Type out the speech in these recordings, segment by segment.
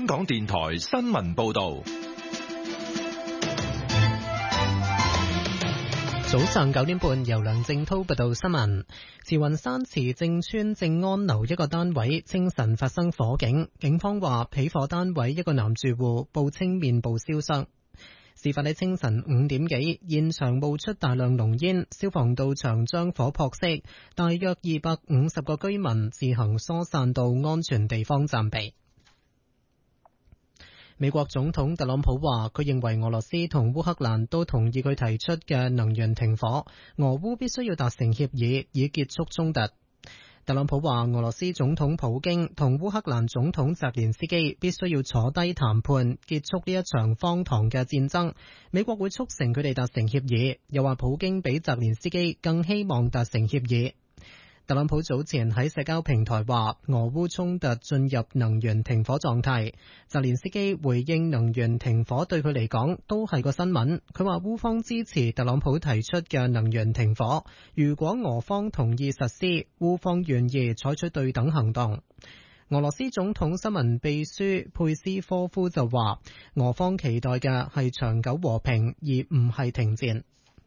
香港電台新聞報道。 早上9點半，由梁正濤報道新聞。慈雲山慈正邨正安樓一個單位清晨發生火警，警方話起火單位一個男住戶報稱面部燒傷。事發喺清晨5點幾，現場冒出大量濃煙，消防到場將火撲熄，大約250個居民自行疏散到安全地方暫避。美國總統特朗普話，佢認為俄羅斯同烏克蘭都同意佢提出嘅能源停火，俄烏必須要達成協議以結束衝突。特朗普話，俄羅斯總統普京同烏克蘭總統澤連斯基必須要坐低談判，結束呢一場荒唐嘅戰爭。美國會促成佢哋達成協議，又話普京比澤連斯基更希望達成協議。特朗普早前喺社交平台話，俄烏衝突進入能源停火狀態。澤連斯基回應能源停火對佢嚟講都係個新聞。佢話烏方支持特朗普提出嘅能源停火，如果俄方同意實施，烏方願意採取對等行動。俄羅斯總統新聞秘書佩斯科夫就話，俄方期待嘅係長久和平，而唔係停戰。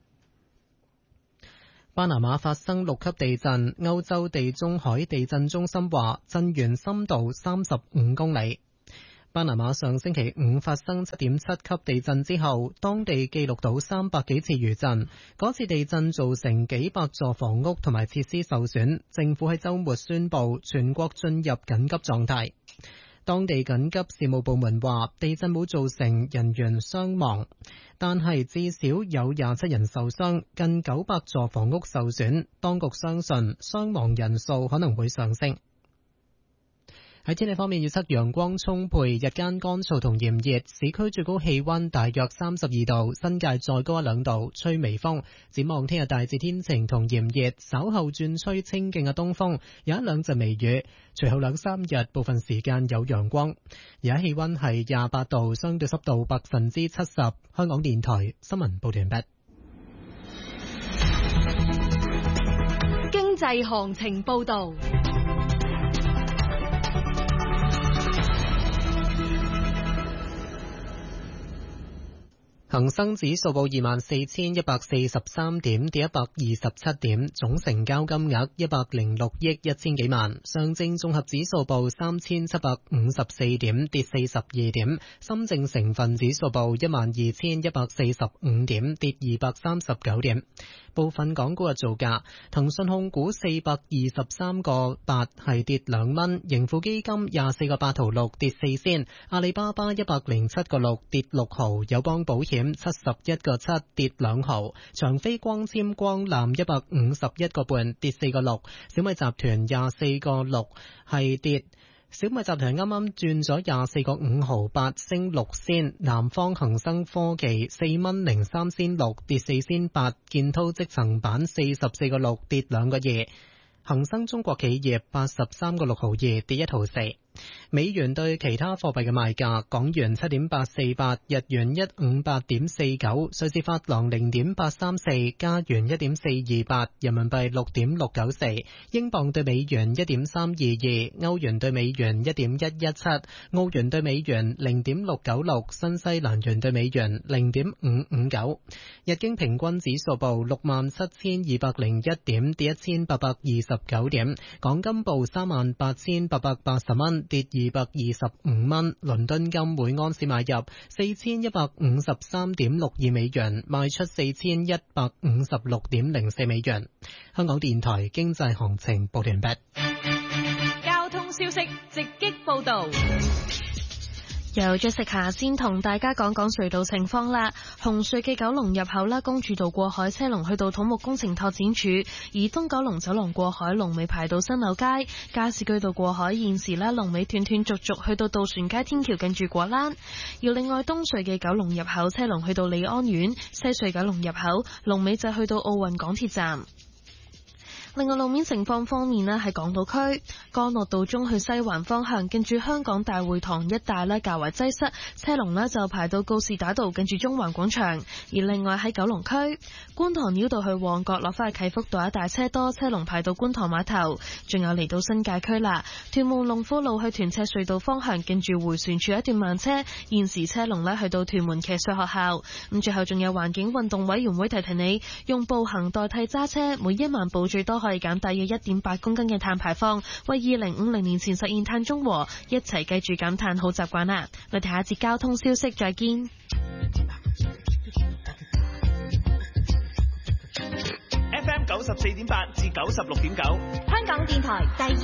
巴拿馬發生6級地震，歐洲地中海地震中心話震源深度35公里。巴拿馬上星期五發生7.7級地震之後，當地記錄到300幾次餘震，嗰次地震造成幾百座房屋同埋設施受損，政府喺週末宣布全國進入緊急狀態。當地緊急事務部門話，地震冇造成人員傷亡，但係至少有27人受傷，近900座房屋受損。當局相信傷亡人數可能會上升。喺天氣方面，預測陽光充沛，日間乾燥同炎熱，市區最高氣溫大約32度，新界再高1-2度，吹微風。展望聽日大致天晴同炎熱，稍後轉吹清勁嘅東風，有1-2陣微雨。隨後2-3日部分時間有陽光。而家氣溫係28度，相對濕度70%。香港電台新聞報道完畢。 經濟行情報道。 恒生指數報24,143點，跌127點，總成交金額106億1000幾萬。上證綜合指數報3754點，跌42點。深證成分指數報12145點，跌239點。部分港股嘅造價，騰訊控股423個8係跌2蚊，盈富基金24個8毫6跌4仙，阿里巴巴107個6跌6毫，友邦保險71個7跌2毫，長飛光纖光纜151個半跌4個6，小米集團24個6係跌。小米集團啱啱轉咗24個5毫8升6仙，南方恒生科技4蚊03仙6跌4仙8，建滔積層板44個6跌2個2，恒生中國企業83個6毫2跌1毫4。美元對其他貨幣嘅賣價：港元7.848，日元158.49，瑞士法郎0.834，加元1.428，人民幣6.694，英鎊對美元1.322，歐元對美元1.117，澳元對美元0.696，新西蘭元對美元0.559。日經平均指數報67,201點，跌1829點。港金報38,880蚊，跌225蚊。倫敦金每盎司買入4153.62美元，賣出4156.04美元。香港電台經濟行情報完畢。 交通消息直擊報道。 由Jessica先同大家講講隧道情況啦。紅隧嘅九龍入口啦，公主道過海車龍去到土木工程拓展處，而東九龍走廊過海龍尾排到新柳街，加士居道過海現時啦龍尾斷斷續續去到渡船街天橋近住果欄。而另外東隧嘅九龍入口車龍去到利安苑，西隧九龍入口龍尾就去到奧運港鐵站。 另外路面情況方面呢，喺港島區干諾道中去西環方向，近住香港大會堂一帶呢較為擠塞，車龍呢就排到告士打道近住中環廣場。而另外喺九龍區觀塘繞道去旺角落返去啟福道一帶車多，車龍排到觀塘碼頭。仲有嚟到新界區啦，屯門龍富路去屯赤隧道方向，近住回旋處一段慢車，現時車龍呢去到屯門騎術學校。咁最後仲有環境運動委員會提提你，用步行代替揸車，每1萬步最多可以減大約1.8公斤嘅碳排放，為2050年前實現碳中和，一齊記住減碳好習慣啦！我哋下一節交通消息再見。 FM 94.8至96.9， 香港電台第二